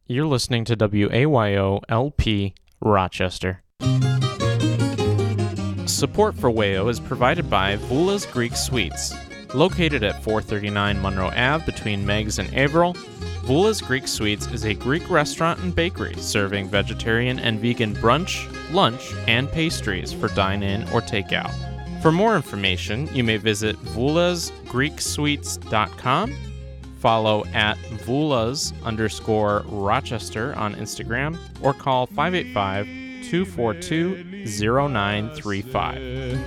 You're listening to WAYO LP Rochester. Support for WAYO is provided by Vula's Greek Sweets. Located at 439 Monroe Ave between Meigs and Averill, Vula's Greek Sweets is a Greek restaurant and bakery serving vegetarian and vegan brunch, lunch, and pastries for dine-in or takeout. For more information, you may visit vulasgreeksweets.com, follow at vulas_Rochester on Instagram, or call 585-242-0935.